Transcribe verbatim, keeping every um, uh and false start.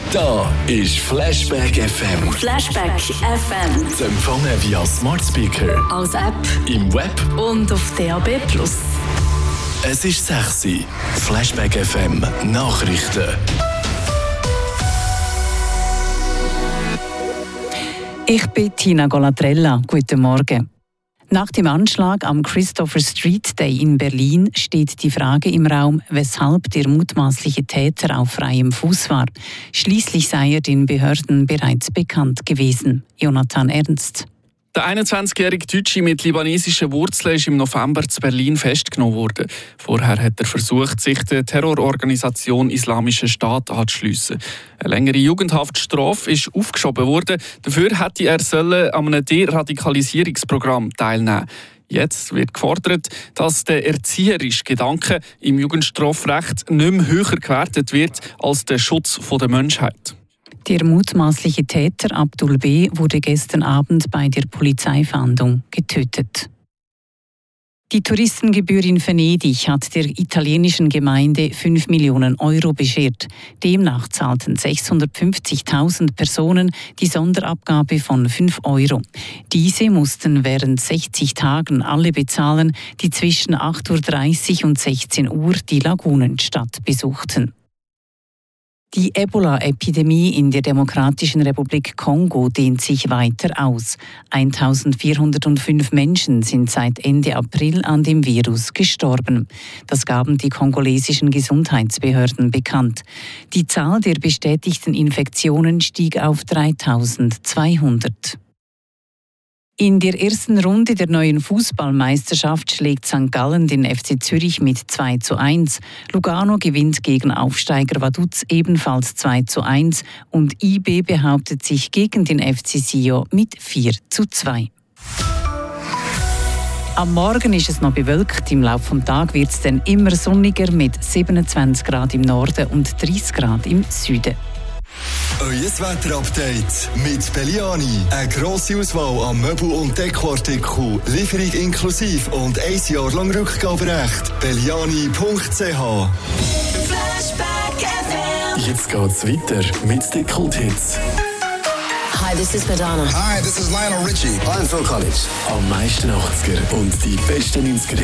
Da ist Flashback F M. Flashback F M. Zu empfangen via Smart Speaker, als App im Web und auf D A B plus. Es ist sechs Uhr. Flashback F M Nachrichten. Ich bin Tina Golatrella. Guten Morgen. Nach dem Anschlag am Christopher Street Day in Berlin steht die Frage im Raum, weshalb der mutmaßliche Täter auf freiem Fuß war. Schließlich sei er den Behörden bereits bekannt gewesen. Jonathan Ernst. Der einundzwanzigjährige Deutsche mit libanesischen Wurzeln ist im November zu Berlin festgenommen worden. Vorher hat er versucht, sich der Terrororganisation Islamischer Staat anzuschliessen. Eine längere Jugendhaftstrafe ist aufgeschoben worden. Dafür hätte er sollen an einem Deradikalisierungsprogramm teilnehmen. Jetzt wird gefordert, dass der erzieherische Gedanke im Jugendstrafrecht nicht mehr höher gewertet wird als der Schutz der Menschheit. Der mutmaßliche Täter Abdul B. wurde gestern Abend bei der Polizeifahndung getötet. Die Touristengebühr in Venedig hat der italienischen Gemeinde fünf Millionen Euro beschert. Demnach zahlten sechshundertfünfzigtausend Personen die Sonderabgabe von fünf Euro. Diese mussten während sechzig Tagen alle bezahlen, die zwischen acht Uhr dreißig und sechzehn Uhr die Lagunenstadt besuchten. Die Ebola-Epidemie in der Demokratischen Republik Kongo dehnt sich weiter aus. eintausendvierhundertfünf Menschen sind seit Ende April an dem Virus gestorben. Das gaben die kongolesischen Gesundheitsbehörden bekannt. Die Zahl der bestätigten Infektionen stieg auf dreitausendzweihundert. In der ersten Runde der neuen Fußballmeisterschaft schlägt Sankt Gallen den F C Zürich mit zwei zu eins. Lugano gewinnt gegen Aufsteiger Vaduz ebenfalls zwei zu eins und I B behauptet sich gegen den F C Sion mit vier zu zwei. Am Morgen ist es noch bewölkt, im Laufe des Tages wird es dann immer sonniger mit siebenundzwanzig Grad im Norden und dreißig Grad im Süden. Euer Wetterupdate mit Belliani. Eine grosse Auswahl an Möbel- und Dekoartikeln, Lieferung inklusive und ein Jahr lang Rückgaberecht. Belliani punkt c h. Flashback F M. Jetzt geht's weiter mit den Kulthits. Hi, this is Madonna. Hi, this is Lionel Richie. I'm Phil Collins. Am meisten achtziger und die besten neunziger